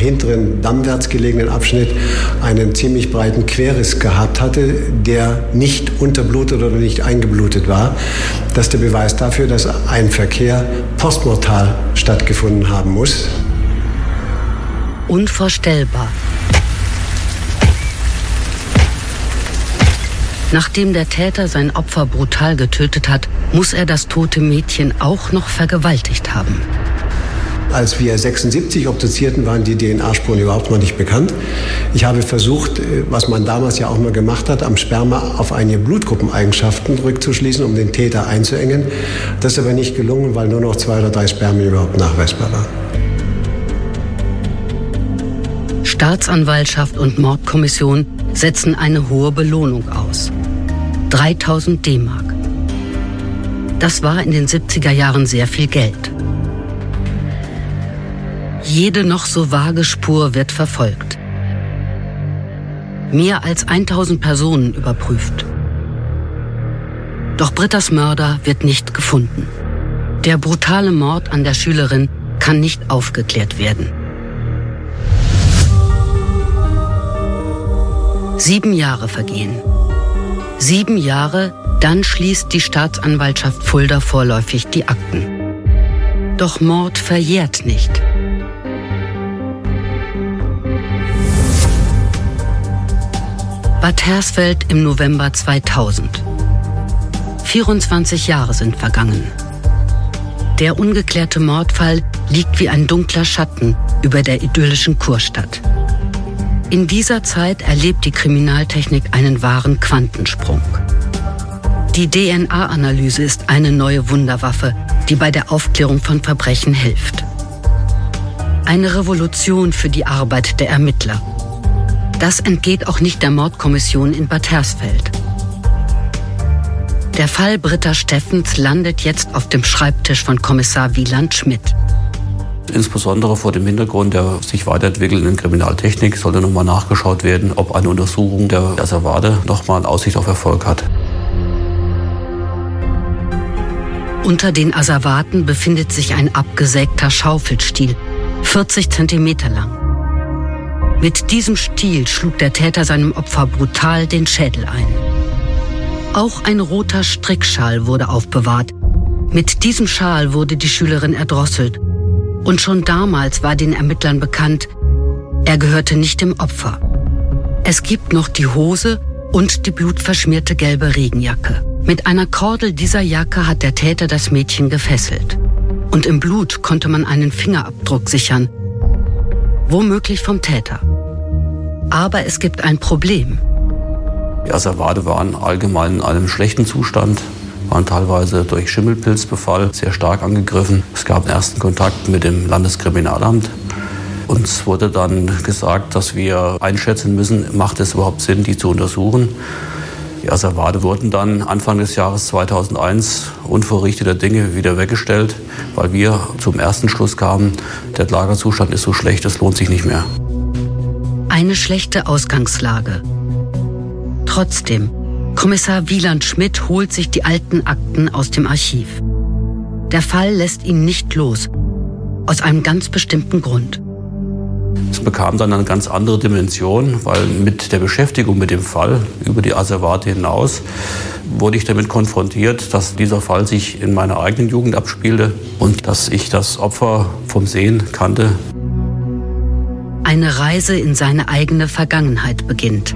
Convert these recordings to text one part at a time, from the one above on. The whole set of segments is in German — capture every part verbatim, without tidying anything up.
hinteren dammwärts gelegenen Abschnitt einen ziemlich breiten Querriss gehabt hatte, der nicht unterblutet oder nicht eingeblutet war. Das ist der Beweis dafür, dass ein Verkehr postmortal stattgefunden haben muss. Unvorstellbar. Nachdem der Täter sein Opfer brutal getötet hat, muss er das tote Mädchen auch noch vergewaltigt haben. Als wir sechsundsiebzig obduzierten, waren die D N A-Spuren überhaupt noch nicht bekannt. Ich habe versucht, was man damals ja auch mal gemacht hat, am Sperma auf einige Blutgruppeneigenschaften rückzuschließen, um den Täter einzuengen. Das ist aber nicht gelungen, weil nur noch zwei oder drei Spermien überhaupt nachweisbar waren. Staatsanwaltschaft und Mordkommission setzen eine hohe Belohnung aus. dreitausend D-Mark. Das war in den siebziger Jahren sehr viel Geld. Jede noch so vage Spur wird verfolgt. Mehr als tausend Personen überprüft. Doch Brittas Mörder wird nicht gefunden. Der brutale Mord an der Schülerin kann nicht aufgeklärt werden. Sieben Jahre vergehen. Sieben Jahre, dann schließt die Staatsanwaltschaft Fulda vorläufig die Akten. Doch Mord verjährt nicht. Bad Hersfeld im November zweitausend. vierundzwanzig Jahre sind vergangen. Der ungeklärte Mordfall liegt wie ein dunkler Schatten über der idyllischen Kurstadt. In dieser Zeit erlebt die Kriminaltechnik einen wahren Quantensprung. Die D N A-Analyse ist eine neue Wunderwaffe, die bei der Aufklärung von Verbrechen hilft. Eine Revolution für die Arbeit der Ermittler. Das entgeht auch nicht der Mordkommission in Bad Hersfeld. Der Fall Britta Steffens landet jetzt auf dem Schreibtisch von Kommissar Wieland Schmidt. Insbesondere vor dem Hintergrund der sich weiterentwickelnden Kriminaltechnik sollte nochmal nachgeschaut werden, ob eine Untersuchung der Asservade nochmal Aussicht auf Erfolg hat. Unter den Asservaten befindet sich ein abgesägter Schaufelstiel, vierzig Zentimeter lang. Mit diesem Stiel schlug der Täter seinem Opfer brutal den Schädel ein. Auch ein roter Strickschal wurde aufbewahrt. Mit diesem Schal wurde die Schülerin erdrosselt. Und schon damals war den Ermittlern bekannt, er gehörte nicht dem Opfer. Es gibt noch die Hose und die blutverschmierte gelbe Regenjacke. Mit einer Kordel dieser Jacke hat der Täter das Mädchen gefesselt. Und im Blut konnte man einen Fingerabdruck sichern. Womöglich vom Täter. Aber es gibt ein Problem. Die Asservade waren allgemein in einem schlechten Zustand, waren teilweise durch Schimmelpilzbefall sehr stark angegriffen. Es gab einen ersten Kontakt mit dem Landeskriminalamt. Uns wurde dann gesagt, dass wir einschätzen müssen, macht es überhaupt Sinn, die zu untersuchen. Die Asservade wurden dann Anfang des Jahres zweitausendeins unverrichteter Dinge wieder weggestellt, weil wir zum ersten Schluss kamen, der Lagerzustand ist so schlecht, es lohnt sich nicht mehr. Eine schlechte Ausgangslage. Trotzdem, Kommissar Wieland Schmidt holt sich die alten Akten aus dem Archiv. Der Fall lässt ihn nicht los, aus einem ganz bestimmten Grund. Es bekam dann eine ganz andere Dimension, weil mit der Beschäftigung mit dem Fall über die Asservate hinaus wurde ich damit konfrontiert, dass dieser Fall sich in meiner eigenen Jugend abspielte und dass ich das Opfer vom Sehen kannte. Eine Reise in seine eigene Vergangenheit beginnt.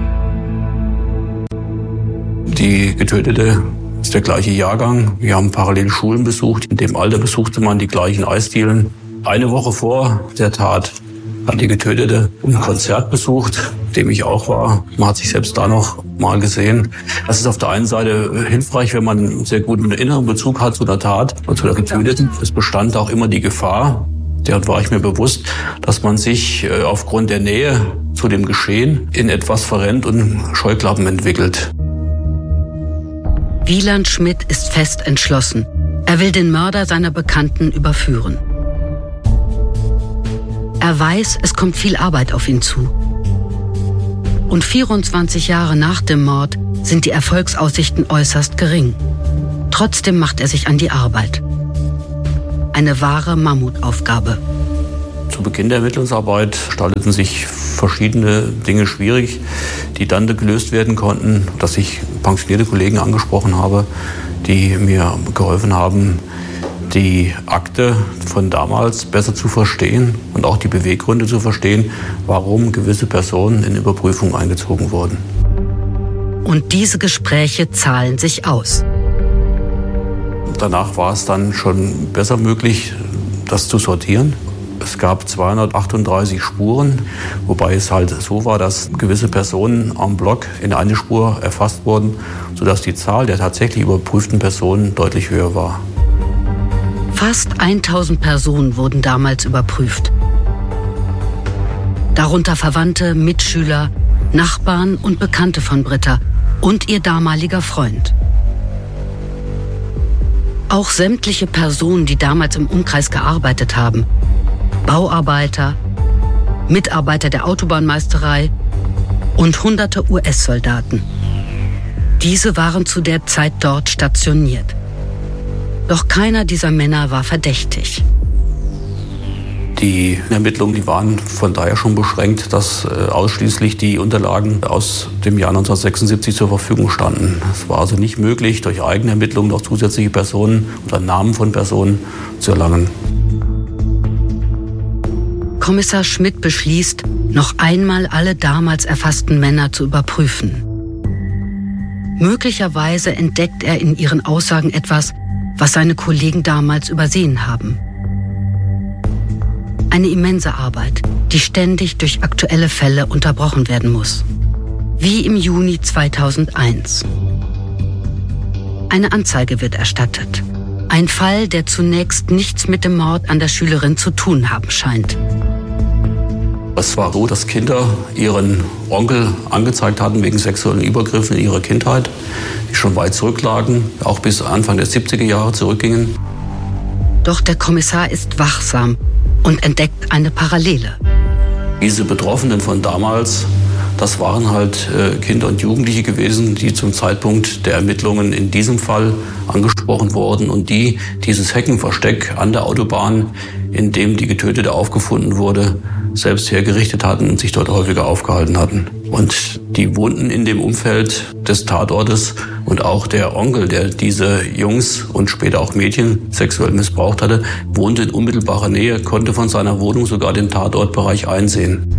Die Getötete ist der gleiche Jahrgang. Wir haben parallel Schulen besucht. In dem Alter besuchte man die gleichen Eisdielen. Eine Woche vor der Tat hat die Getötete ein Konzert besucht, in dem ich auch war. Man hat sich selbst da noch mal gesehen. Das ist auf der einen Seite hilfreich, wenn man einen sehr guten inneren Bezug hat zu der Tat und zu der Getöteten. Es bestand auch immer die Gefahr, deren war ich mir bewusst, dass man sich aufgrund der Nähe zu dem Geschehen in etwas verrennt und Scheuklappen entwickelt. Wieland Schmidt ist fest entschlossen. Er will den Mörder seiner Bekannten überführen. Er weiß, es kommt viel Arbeit auf ihn zu. Und vierundzwanzig Jahre nach dem Mord sind die Erfolgsaussichten äußerst gering. Trotzdem macht er sich an die Arbeit. Eine wahre Mammutaufgabe. Zu Beginn der Ermittlungsarbeit gestalteten sich verschiedene Dinge schwierig, die dann gelöst werden konnten, dass ich pensionierte Kollegen angesprochen habe, die mir geholfen haben, die Akte von damals besser zu verstehen und auch die Beweggründe zu verstehen, warum gewisse Personen in Überprüfung eingezogen wurden. Und diese Gespräche zahlen sich aus. Danach war es dann schon besser möglich, das zu sortieren. Es gab zweihundertachtunddreißig Spuren, wobei es halt so war, dass gewisse Personen en bloc in eine Spur erfasst wurden, sodass die Zahl der tatsächlich überprüften Personen deutlich höher war. Fast tausend Personen wurden damals überprüft. Darunter Verwandte, Mitschüler, Nachbarn und Bekannte von Britta und ihr damaliger Freund. Auch sämtliche Personen, die damals im Umkreis gearbeitet haben. Bauarbeiter, Mitarbeiter der Autobahnmeisterei und hunderte U S-Soldaten. Diese waren zu der Zeit dort stationiert. Doch keiner dieser Männer war verdächtig. Die Ermittlungen, die waren von daher schon beschränkt, dass äh, ausschließlich die Unterlagen aus dem Jahr neunzehnhundertsechsundsiebzig zur Verfügung standen. Es war also nicht möglich, durch eigene Ermittlungen noch zusätzliche Personen oder Namen von Personen zu erlangen. Kommissar Schmidt beschließt, noch einmal alle damals erfassten Männer zu überprüfen. Möglicherweise entdeckt er in ihren Aussagen etwas, was seine Kollegen damals übersehen haben. Eine immense Arbeit, die ständig durch aktuelle Fälle unterbrochen werden muss. Wie im Juni zweitausendeins. Eine Anzeige wird erstattet. Ein Fall, der zunächst nichts mit dem Mord an der Schülerin zu tun haben scheint. Es war so, dass Kinder ihren Onkel angezeigt hatten wegen sexuellen Übergriffen in ihrer Kindheit, die schon weit zurücklagen, auch bis Anfang der siebziger Jahre zurückgingen. Doch der Kommissar ist wachsam und entdeckt eine Parallele. Diese Betroffenen von damals, das waren halt äh, Kinder und Jugendliche gewesen, die zum Zeitpunkt der Ermittlungen in diesem Fall angesprochen wurden und die dieses Heckenversteck an der Autobahn, in dem die Getötete aufgefunden wurde, selbst hergerichtet hatten und sich dort häufiger aufgehalten hatten. Und die wohnten in dem Umfeld des Tatortes und auch der Onkel, der diese Jungs und später auch Mädchen sexuell missbraucht hatte, wohnte in unmittelbarer Nähe, konnte von seiner Wohnung sogar den Tatortbereich einsehen.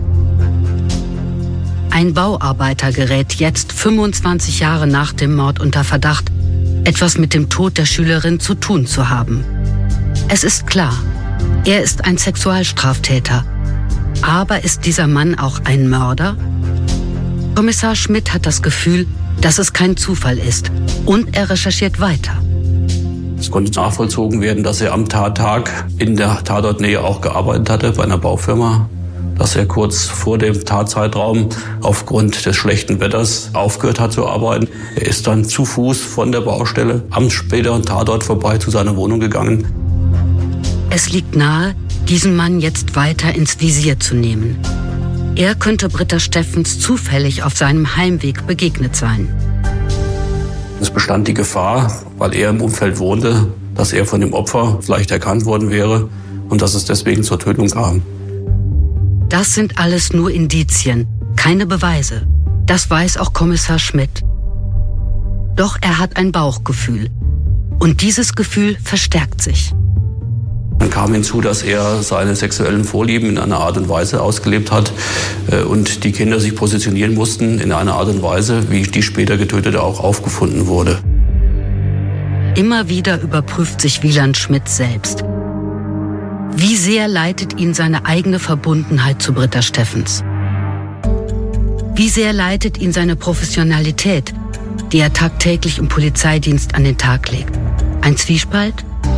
Ein Bauarbeiter gerät jetzt fünfundzwanzig Jahre nach dem Mord unter Verdacht, etwas mit dem Tod der Schülerin zu tun zu haben. Es ist klar, er ist ein Sexualstraftäter. Aber ist dieser Mann auch ein Mörder? Kommissar Schmidt hat das Gefühl, dass es kein Zufall ist und er recherchiert weiter. Es konnte nachvollzogen werden, dass er am Tattag in der Tatortnähe auch gearbeitet hatte bei einer Baufirma, dass er kurz vor dem Tatzeitraum aufgrund des schlechten Wetters aufgehört hat zu arbeiten. Er ist dann zu Fuß von der Baustelle am späteren Tatort vorbei zu seiner Wohnung gegangen. Es liegt nahe, diesen Mann jetzt weiter ins Visier zu nehmen. Er könnte Britta Steffens zufällig auf seinem Heimweg begegnet sein. Es bestand die Gefahr, weil er im Umfeld wohnte, dass er von dem Opfer vielleicht erkannt worden wäre und dass es deswegen zur Tötung kam. Das sind alles nur Indizien, keine Beweise. Das weiß auch Kommissar Schmidt. Doch er hat ein Bauchgefühl. Und dieses Gefühl verstärkt sich. Dann kam hinzu, dass er seine sexuellen Vorlieben in einer Art und Weise ausgelebt hat und die Kinder sich positionieren mussten in einer Art und Weise, wie die später Getötete auch aufgefunden wurde. Immer wieder überprüft sich Wieland Schmidt selbst. Wie sehr leitet ihn seine eigene Verbundenheit zu Britta Steffens? Wie sehr leitet ihn seine Professionalität, die er tagtäglich im Polizeidienst an den Tag legt? Ein Zwiespalt?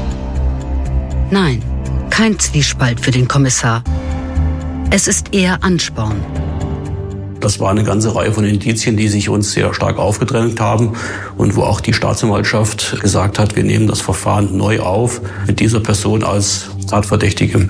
Nein, kein Zwiespalt für den Kommissar. Es ist eher Ansporn. Das war eine ganze Reihe von Indizien, die sich uns sehr stark aufgedrängt haben und wo auch die Staatsanwaltschaft gesagt hat, wir nehmen das Verfahren neu auf mit dieser Person als Tatverdächtige.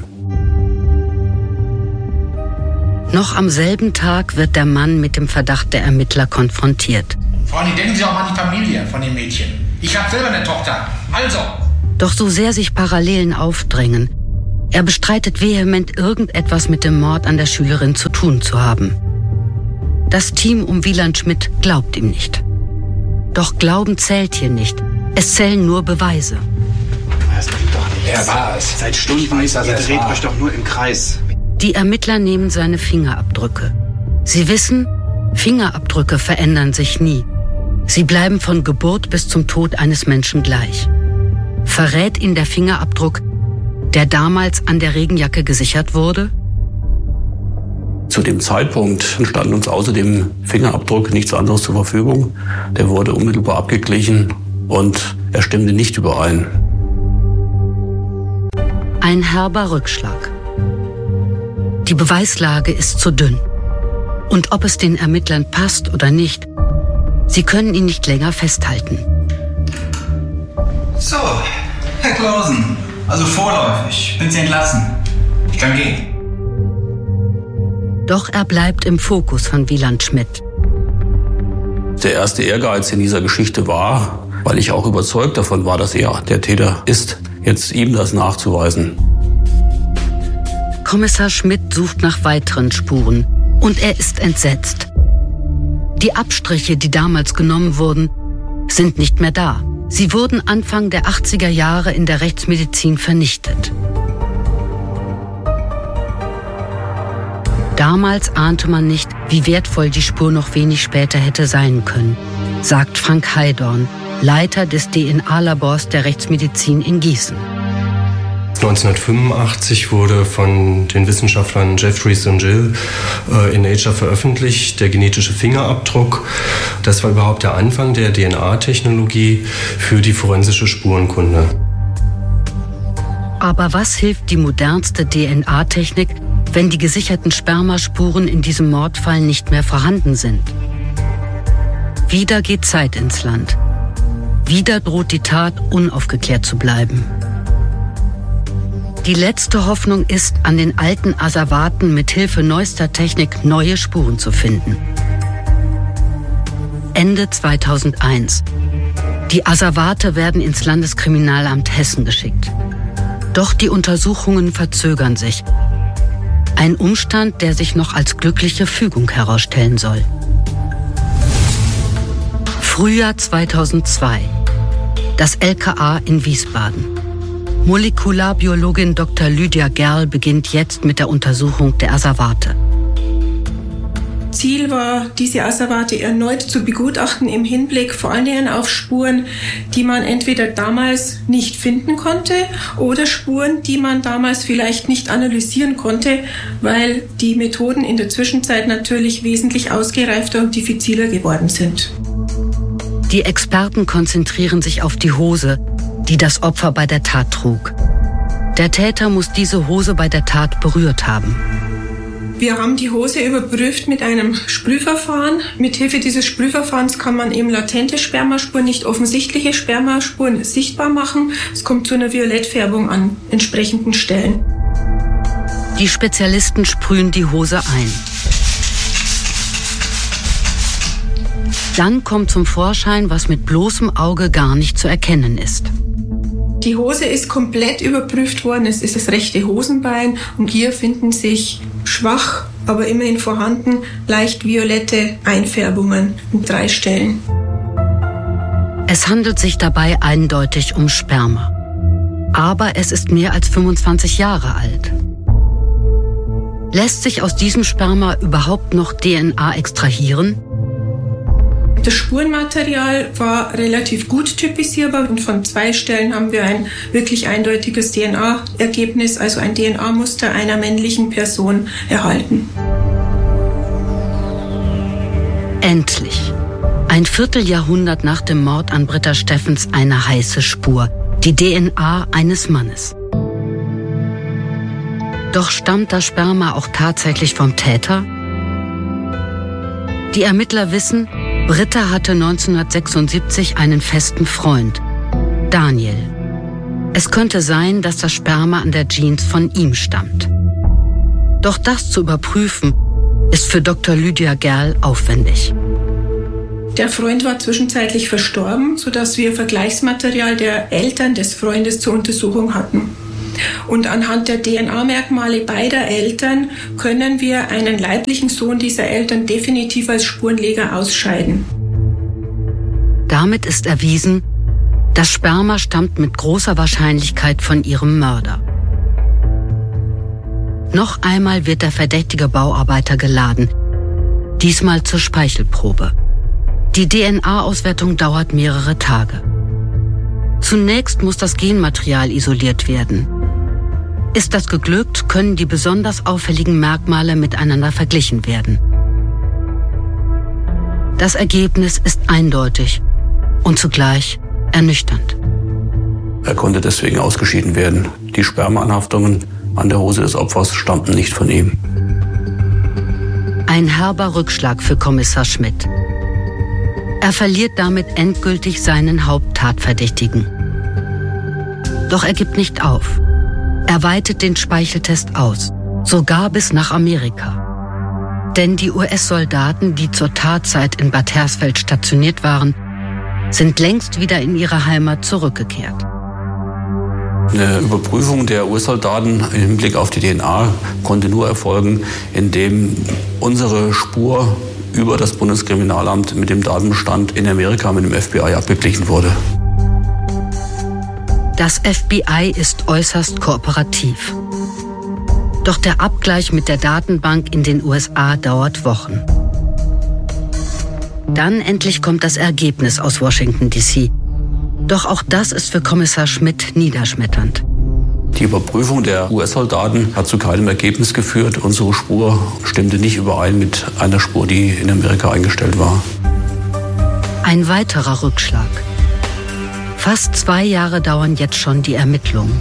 Noch am selben Tag wird der Mann mit dem Verdacht der Ermittler konfrontiert. Freunde, denken Sie auch mal an die Familie von den Mädchen. Ich habe selber eine Tochter. Also... Doch so sehr sich Parallelen aufdrängen, Er bestreitet vehement, irgendetwas mit dem Mord an der Schülerin zu tun zu haben. Das Team um Wieland Schmidt glaubt ihm nicht. Doch Glauben zählt hier nicht. Es zählen nur Beweise. Das stimmt doch nicht. Er war es. Seit Stunden weiß, ihr dreht euch doch nur im Kreis. Die Ermittler nehmen seine Fingerabdrücke. Sie wissen, Fingerabdrücke verändern sich nie. Sie bleiben von Geburt bis zum Tod eines Menschen gleich. Verrät ihn der Fingerabdruck, der damals an der Regenjacke gesichert wurde? Zu dem Zeitpunkt stand uns außer dem Fingerabdruck nichts anderes zur Verfügung. Der wurde unmittelbar abgeglichen und er stimmte nicht überein. Ein herber Rückschlag. Die Beweislage ist zu dünn. Und ob es den Ermittlern passt oder nicht, sie können ihn nicht länger festhalten. So, Herr Clausen, also vorläufig, sind Sie entlassen. Ich kann gehen. Doch er bleibt im Fokus von Wieland Schmidt. Der erste Ehrgeiz in dieser Geschichte war, weil ich auch überzeugt davon war, dass er der Täter ist, jetzt ihm das nachzuweisen. Kommissar Schmidt sucht nach weiteren Spuren und er ist entsetzt. Die Abstriche, die damals genommen wurden, sind nicht mehr da. Sie wurden Anfang der achtziger Jahre in der Rechtsmedizin vernichtet. Damals ahnte man nicht, wie wertvoll die Spur noch wenig später hätte sein können, sagt Frank Heidorn, Leiter des D N A-Labors der Rechtsmedizin in Gießen. neunzehnhundertfünfundachtzig wurde von den Wissenschaftlern Jeffries und Gill äh, in Nature veröffentlicht, der genetische Fingerabdruck. Das war überhaupt der Anfang der D N A-Technologie für die forensische Spurenkunde. Aber was hilft die modernste D N A-Technik, wenn die gesicherten Spermaspuren in diesem Mordfall nicht mehr vorhanden sind? Wieder geht Zeit ins Land. Wieder droht die Tat, unaufgeklärt zu bleiben. Die letzte Hoffnung ist, an den alten Asservaten mit Hilfe neuester Technik neue Spuren zu finden. Ende zweitausendeins. Die Asservate werden ins Landeskriminalamt Hessen geschickt. Doch die Untersuchungen verzögern sich. Ein Umstand, der sich noch als glückliche Fügung herausstellen soll. Frühjahr zweitausendzwei. Das L K A in Wiesbaden. Molekularbiologin Doktor Lydia Gerl beginnt jetzt mit der Untersuchung der Asservate. Ziel war, diese Asservate erneut zu begutachten im Hinblick vor allen Dingen auf Spuren, die man entweder damals nicht finden konnte oder Spuren, die man damals vielleicht nicht analysieren konnte, weil die Methoden in der Zwischenzeit natürlich wesentlich ausgereifter und diffiziler geworden sind. Die Experten konzentrieren sich auf die Hose, die das Opfer bei der Tat trug. Der Täter muss diese Hose bei der Tat berührt haben. Wir haben die Hose überprüft mit einem Sprühverfahren. Mithilfe dieses Sprühverfahrens kann man eben latente Spermaspuren, nicht offensichtliche Spermaspuren sichtbar machen. Es kommt zu einer Violettfärbung an entsprechenden Stellen. Die Spezialisten sprühen die Hose ein. Dann kommt zum Vorschein, was mit bloßem Auge gar nicht zu erkennen ist. Die Hose ist komplett überprüft worden. Es ist das rechte Hosenbein und hier finden sich schwach, aber immerhin vorhanden, leicht violette Einfärbungen an drei Stellen. Es handelt sich dabei eindeutig um Sperma. Aber es ist mehr als fünfundzwanzig Jahre alt. Lässt sich aus diesem Sperma überhaupt noch D N A extrahieren? Das Spurenmaterial war relativ gut typisierbar und von zwei Stellen haben wir ein wirklich eindeutiges D N A-Ergebnis, also ein D N A-Muster einer männlichen Person erhalten. Endlich. Ein Vierteljahrhundert nach dem Mord an Britta Steffens eine heiße Spur, die D N A eines Mannes. Doch stammt das Sperma auch tatsächlich vom Täter? Die Ermittler wissen, Britta hatte neunzehnhundertsechsundsiebzig einen festen Freund, Daniel. Es könnte sein, dass das Sperma an der Jeans von ihm stammt. Doch das zu überprüfen, ist für Doktor Lydia Gerl aufwendig. Der Freund war zwischenzeitlich verstorben, sodass wir Vergleichsmaterial der Eltern des Freundes zur Untersuchung hatten. Und anhand der D N A-Merkmale beider Eltern können wir einen leiblichen Sohn dieser Eltern definitiv als Spurenleger ausscheiden. Damit ist erwiesen, das Sperma stammt mit großer Wahrscheinlichkeit von ihrem Mörder. Noch einmal wird der verdächtige Bauarbeiter geladen, diesmal zur Speichelprobe. Die D N A-Auswertung dauert mehrere Tage. Zunächst muss das Genmaterial isoliert werden. Ist das geglückt, können die besonders auffälligen Merkmale miteinander verglichen werden. Das Ergebnis ist eindeutig und zugleich ernüchternd. Er konnte deswegen ausgeschieden werden. Die Spermaanhaftungen an der Hose des Opfers stammten nicht von ihm. Ein herber Rückschlag für Kommissar Schmidt. Er verliert damit endgültig seinen Haupttatverdächtigen. Doch er gibt nicht auf. Er weitet den Speicheltest aus, sogar bis nach Amerika. Denn die U S-Soldaten, die zur Tatzeit in Bad Hersfeld stationiert waren, sind längst wieder in ihre Heimat zurückgekehrt. Eine Überprüfung der U S-Soldaten im Hinblick auf die D N A konnte nur erfolgen, indem unsere Spur über das Bundeskriminalamt mit dem Datenbestand in Amerika mit dem F B I abgeglichen wurde. Das F B I ist äußerst kooperativ. Doch der Abgleich mit der Datenbank in den U S A dauert Wochen. Dann endlich kommt das Ergebnis aus Washington D C. Doch auch das ist für Kommissar Schmidt niederschmetternd. Die Überprüfung der U S-Soldaten hat zu keinem Ergebnis geführt. Unsere Spur stimmte nicht überein mit einer Spur, die in Amerika eingestellt war. Ein weiterer Rückschlag. Fast zwei Jahre dauern jetzt schon die Ermittlungen.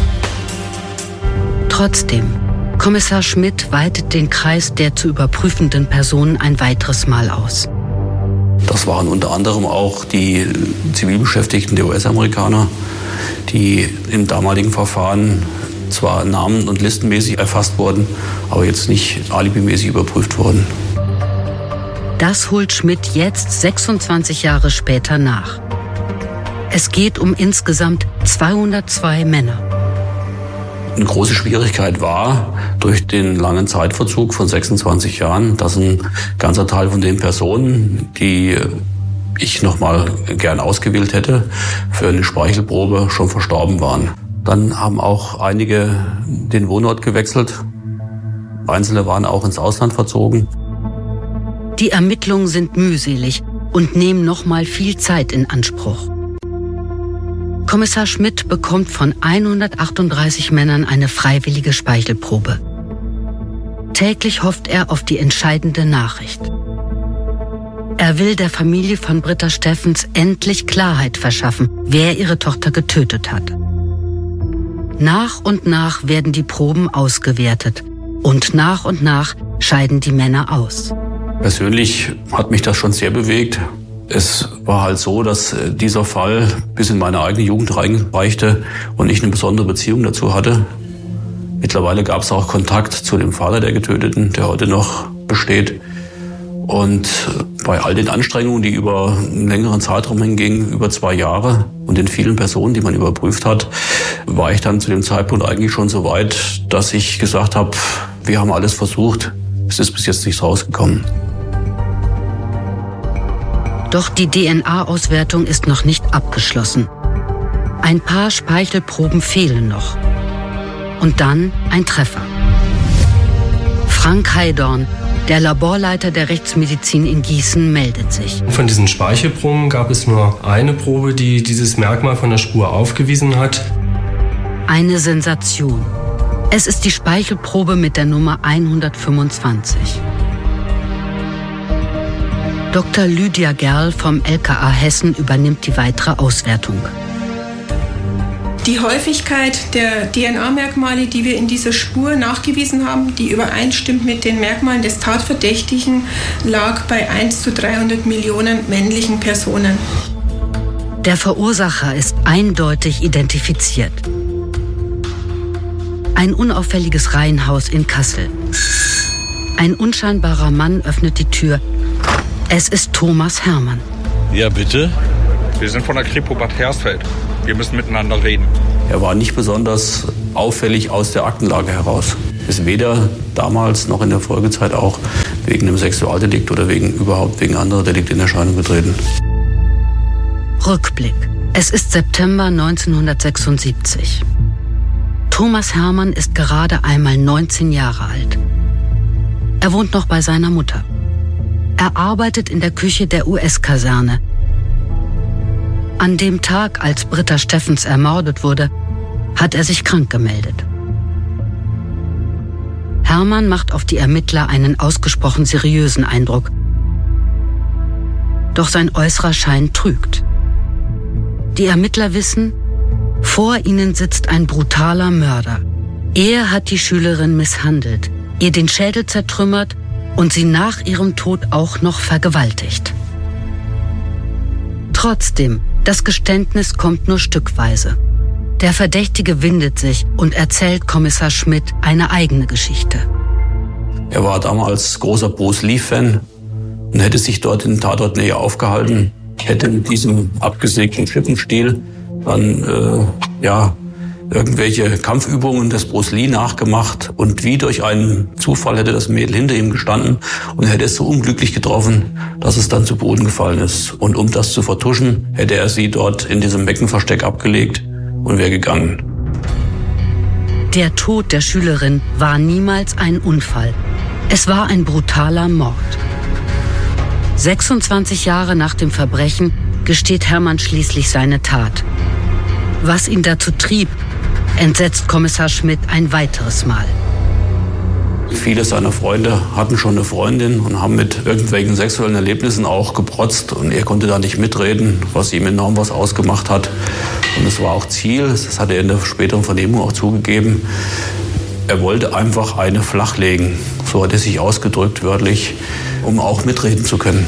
Trotzdem, Kommissar Schmidt weitet den Kreis der zu überprüfenden Personen ein weiteres Mal aus. Das waren unter anderem auch die Zivilbeschäftigten der U S-Amerikaner, die im damaligen Verfahren zwar namen- und listenmäßig erfasst wurden, aber jetzt nicht alibimäßig überprüft wurden. Das holt Schmidt jetzt sechsundzwanzig Jahre später nach. Es geht um insgesamt zweihundertzwei Männer. Eine große Schwierigkeit war durch den langen Zeitverzug von sechsundzwanzig Jahren, dass ein ganzer Teil von den Personen, die ich noch mal gern ausgewählt hätte für eine Speichelprobe, schon verstorben waren. Dann haben auch einige den Wohnort gewechselt. Einzelne waren auch ins Ausland verzogen. Die Ermittlungen sind mühselig und nehmen noch mal viel Zeit in Anspruch. Kommissar Schmidt bekommt von hundertachtunddreißig Männern eine freiwillige Speichelprobe. Täglich hofft er auf die entscheidende Nachricht. Er will der Familie von Britta Steffens endlich Klarheit verschaffen, wer ihre Tochter getötet hat. Nach und nach werden die Proben ausgewertet und nach und nach scheiden die Männer aus. Persönlich hat mich das schon sehr bewegt. Es war halt so, dass dieser Fall bis in meine eigene Jugend reinreichte und ich eine besondere Beziehung dazu hatte. Mittlerweile gab es auch Kontakt zu dem Vater der Getöteten, der heute noch besteht. Und bei all den Anstrengungen, die über einen längeren Zeitraum hingingen, über zwei Jahre und den vielen Personen, die man überprüft hat, war ich dann zu dem Zeitpunkt eigentlich schon so weit, dass ich gesagt habe, wir haben alles versucht, es ist bis jetzt nichts rausgekommen. Doch die D N A-Auswertung ist noch nicht abgeschlossen. Ein paar Speichelproben fehlen noch. Und dann ein Treffer. Frank Heidorn, der Laborleiter der Rechtsmedizin in Gießen, meldet sich. Von diesen Speichelproben gab es nur eine Probe, die dieses Merkmal von der Spur aufgewiesen hat. Eine Sensation. Es ist die Speichelprobe mit der Nummer hundertfünfundzwanzig. Doktor Lydia Gerl vom L K A Hessen übernimmt die weitere Auswertung. Die Häufigkeit der D N A-Merkmale, die wir in dieser Spur nachgewiesen haben, die übereinstimmt mit den Merkmalen des Tatverdächtigen, lag bei eins zu dreihundert Millionen männlichen Personen. Der Verursacher ist eindeutig identifiziert. Ein unauffälliges Reihenhaus in Kassel. Ein unscheinbarer Mann öffnet die Tür. Es ist Thomas Hermann. Ja, bitte? Wir sind von der Kripo Bad Hersfeld. Wir müssen miteinander reden. Er war nicht besonders auffällig aus der Aktenlage heraus. Ist weder damals noch in der Folgezeit auch wegen einem Sexualdelikt oder wegen überhaupt wegen anderer Delikte in Erscheinung getreten. Rückblick. Es ist September neunzehnhundertsechsundsiebzig. Thomas Hermann ist gerade einmal neunzehn Jahre alt. Er wohnt noch bei seiner Mutter. Er arbeitet in der Küche der U S-Kaserne. An dem Tag, als Britta Steffens ermordet wurde, hat er sich krank gemeldet. Hermann macht auf die Ermittler einen ausgesprochen seriösen Eindruck. Doch sein äußerer Schein trügt. Die Ermittler wissen, vor ihnen sitzt ein brutaler Mörder. Er hat die Schülerin misshandelt, ihr den Schädel zertrümmert und sie nach ihrem Tod auch noch vergewaltigt. Trotzdem, das Geständnis kommt nur stückweise. Der Verdächtige windet sich und erzählt Kommissar Schmidt eine eigene Geschichte. Er war damals großer Bruce Lee-Fan und hätte sich dort in Tatortnähe aufgehalten, hätte mit diesem abgesägten Schippenstiel dann äh, ja, irgendwelche Kampfübungen des Bruce Lee nachgemacht und wie durch einen Zufall hätte das Mädel hinter ihm gestanden und hätte es so unglücklich getroffen, dass es dann zu Boden gefallen ist. Und um das zu vertuschen, hätte er sie dort in diesem Beckenversteck abgelegt und wäre gegangen. Der Tod der Schülerin war niemals ein Unfall. Es war ein brutaler Mord. sechsundzwanzig Jahre nach dem Verbrechen gesteht Hermann schließlich seine Tat. Was ihn dazu trieb, entsetzt Kommissar Schmidt ein weiteres Mal. Viele seiner Freunde hatten schon eine Freundin und haben mit irgendwelchen sexuellen Erlebnissen auch geprotzt. Und er konnte da nicht mitreden, was ihm enorm was ausgemacht hat. Und es war auch Ziel, das hat er in der späteren Vernehmung auch zugegeben, er wollte einfach eine flachlegen. So hat er sich ausgedrückt, wörtlich, um auch mitreden zu können.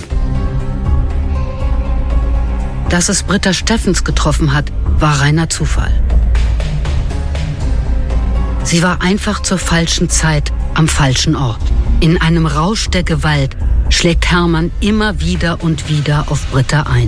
Dass es Britta Steffens getroffen hat, war reiner Zufall. Sie war einfach zur falschen Zeit am falschen Ort. In einem Rausch der Gewalt schlägt Hermann immer wieder und wieder auf Britta ein.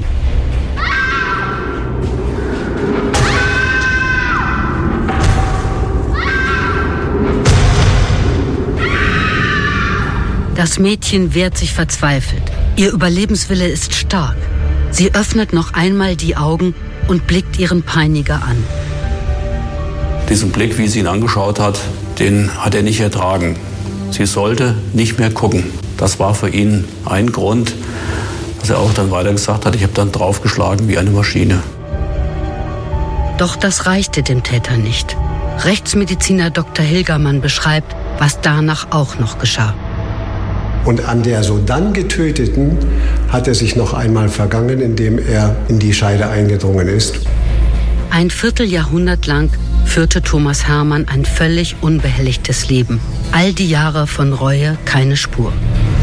Das Mädchen wehrt sich verzweifelt. Ihr Überlebenswille ist stark. Sie öffnet noch einmal die Augen und blickt ihren Peiniger an. Diesen Blick, wie sie ihn angeschaut hat, den hat er nicht ertragen. Sie sollte nicht mehr gucken. Das war für ihn ein Grund, dass er auch dann weiter gesagt hat, ich habe dann draufgeschlagen wie eine Maschine. Doch das reichte dem Täter nicht. Rechtsmediziner Doktor Hilgermann beschreibt, was danach auch noch geschah. Und an der sodann Getöteten hat er sich noch einmal vergangen, indem er in die Scheide eingedrungen ist. Ein Vierteljahrhundert lang führte Thomas Hermann ein völlig unbehelligtes Leben. All die Jahre von Reue keine Spur.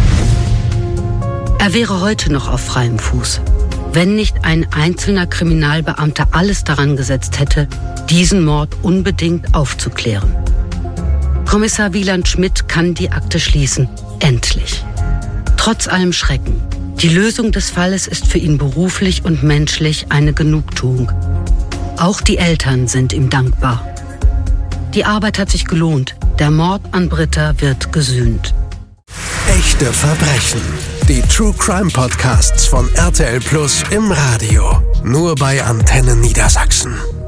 Er wäre heute noch auf freiem Fuß, wenn nicht ein einzelner Kriminalbeamter alles daran gesetzt hätte, diesen Mord unbedingt aufzuklären. Kommissar Wieland Schmidt kann die Akte schließen. Endlich. Trotz allem Schrecken. Die Lösung des Falles ist für ihn beruflich und menschlich eine Genugtuung. Auch die Eltern sind ihm dankbar. Die Arbeit hat sich gelohnt. Der Mord an Britta wird gesühnt. Echte Verbrechen. Die True Crime Podcasts von R T L Plus im Radio. Nur bei Antenne Niedersachsen.